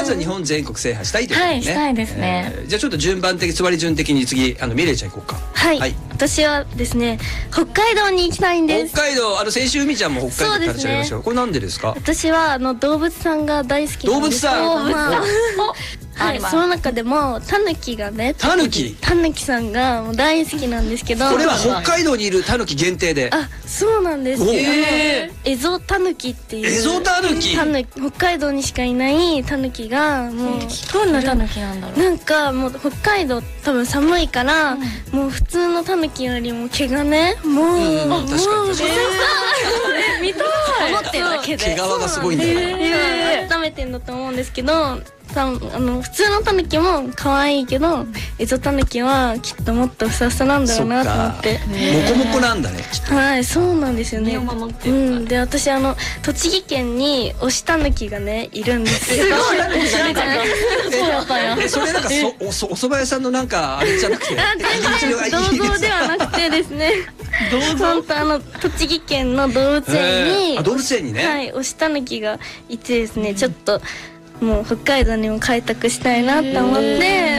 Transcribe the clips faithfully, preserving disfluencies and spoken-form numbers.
ずは日本全国制覇したいということね。 はい、したいですね。 えーじゃあちょっと順番的、座り順的に次、あのミレイちゃん行こうか。 はい、 はい私はですね北海道に行きたいんです。 北海道、あの先週海ちゃんも北海道からしゃべりましたが、これなんでですか？ 私はあの動物さんが大好きなんです。 動物さん動物さんはい、 ありますその中でもタヌキがね、 タヌキタヌキさんがもう大好きなんですけど、 これは北海道にいるタヌキ限定で。 あ、そうなんです。 おーあのエゾタヌキっていうエゾタヌキタヌキ、北海道にしかいないタヌキがもうどんなタヌキなんだろう。 なんかもう北海道多分寒いから、もう普通のタヌキよりも毛がね、もう、 うんもう確かに確かに見たい思ってるだけで毛皮がすごいんだよね。 温めてんだと思うんですけど、たあの普通のタヌキも可愛いけど、エゾタヌキはきっともっとふさふさなんだろうなと思って。 モコモコなんだね、きっと。 はい、そうなんですよね。 身を守ってうるん、で私あの栃木県に推しタヌキがねいるんですよ。 そうだったんや。 え、それなんかそおそお蕎麦屋さんのなんかあれじゃなくて、 銅像ではなくてですね、本当あの栃木県の動物園に、 あ、動物園にね。 はい、推しタヌキがいてですね、ちょっともう北海道にも開拓したいなと思って。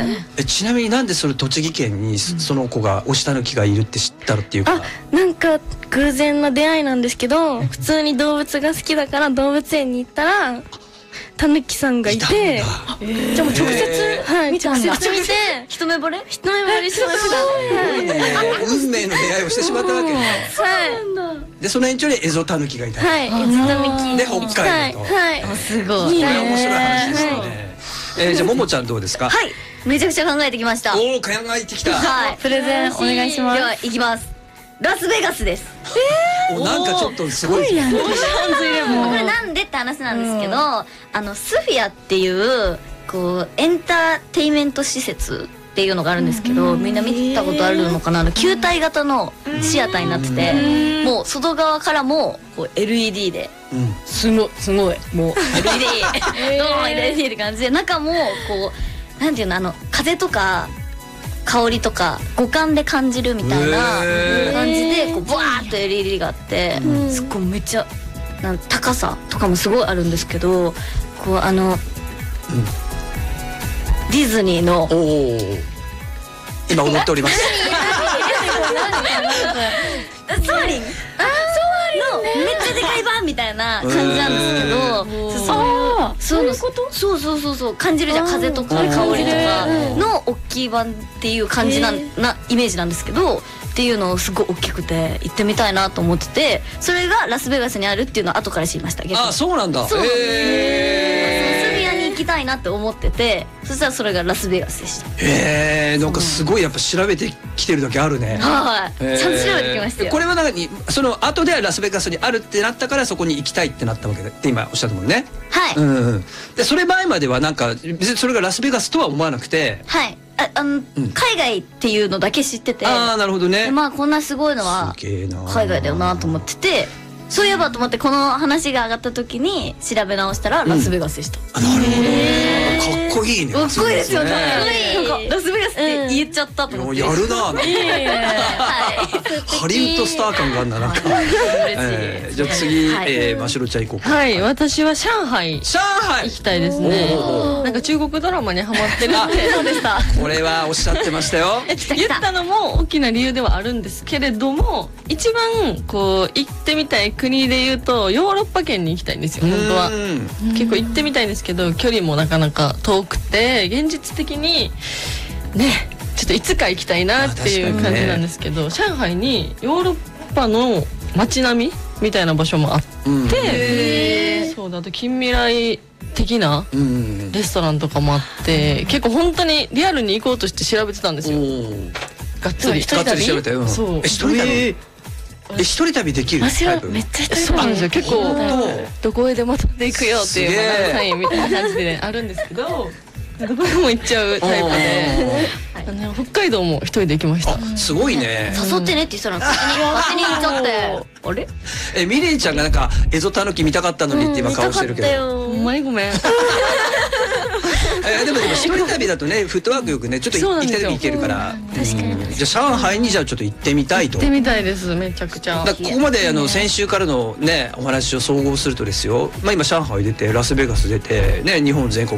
え、ちなみになんでそれ栃木県にその子が推しタヌキがいるって知ったのっていうか。 あ、なんか偶然の出会いなんですけど、普通に動物が好きだから動物園に行ったらタヌキさんがいて、 いたんだ。 じゃあもう直接、 へはい、 見たんだ直接見て一目惚れ？ 一目惚れしました。はいね運命の出会いをしてしまったわけね。 はいで、その延長にエゾタヌキがいた。 はい、エゾタヌキで北海道とはいはい、 すごこい。 れは面白い話ですよね。えー、じゃあももちゃんどうですか？ はい、めちゃくちゃ考えてきました。 おお、考えてきた。 はい、 プレゼンお願いします。 では行きます。ラスベガスです。 お、なんかちょっとすごい。 これなんでって話なんですけど、あのスフィアっていうこうエンターテインメント施設っていうのがあるんですけど、みんな見たことあるのかな。あの球体型のシアターになってて、もう外側からもこう エルイーディー で、 うん、 すごいすごいもう エルイーディー どうも エルイーディー って感じで、中もこうなんていうの、あの風とか香りとか五感で感じるみたいな感じで、こうバーッと エルイーディー があって、すっごいめっちゃなん高さとかもすごいあるんですけど、こうあの、うん、ディズニーの、 おお、今踊っております。 ソーリン、あのめっちゃでかい版みたいな感じなんですけど、そういうこと、そうそうそうそう感じるじゃん、風とか香りとかの大きい版っていう感じななイメージなんですけど、っていうのをすごい大きくて行ってみたいなと思ってて、それがラスベガスにあるっていうのは後から知りました。 あ、そうなんだ。 そうなんです。 へスフィアに行きたいなって思ってて、そしたらそれがラスベガスでした。 え、なんかすごいやっぱ調べてきてるだけあるね。 はい、ちゃんと調べてきましたよ。 これは何、その後でラスベガスにあるってなったからそこに行きたいってなったわけでって今おっしゃったもんね。 はい、 うんうん、でそれ前まではなんか別にそれがラスベガスとは思わなくて、 はい、ああの、うん、海外っていうのだけ知ってて、 ああ、なるほどね。 まあこんなすごいのは海外だよなと思ってて、そういえばと思ってこの話が上がった時に調べ直したらラスベガスでした。 うん、なるほど。かっこいいね。 かっこいいですよね。なんかラスベガスって言っちゃったと思って。 やるな。ハリウッドスター感があるんだなんか。じゃあ次、えましろちゃん行こうか。 はい、私は上海。 上海行きたいですね。なんか中国ドラマにハマってるって。 そうでした。 これはおっしゃってましたよ。 言ったのも大きな理由ではあるんですけれども、一番こう行ってみたい国で言うとヨーロッパ圏に行きたいんですよ。本当は結構行ってみたいんですけど、距離もなかなか遠くて現実的にね、ちょっといつか行きたいなっていう感じなんですけど、上海にヨーロッパの街並みみたいな場所もあって、そうだ、あと近未来的なレストランとかもあって、結構本当にリアルに行こうとして調べてたんですよ。がっつりがっつり調べたよ。そう。え、一人旅？え、一人旅できるタイプ？ めっちゃ一人旅なんですよ。結構どこへでも飛んでいくよっていうサインみたいな感じであるんですけど、どこでも行っちゃうタイプで、北海道も一人で行きました。 すごいね。 誘ってねって言ったら勝手に行っちゃって、あれ？ え、ミレイちゃんがなんかエゾタヌキ見たかったのにって今顔してるけど。 ほんまにごめん。 え、でもでも一人旅だとね、フットワークよくね、ちょっと行きたい時行けるから。確かに。じゃあ上海にじゃあちょっと行ってみたいと。 行ってみたいです、めちゃくちゃ。 だここまであの先週からのねお話を総合するとですよ。まあ今上海出てラスベガス出てね、日本全国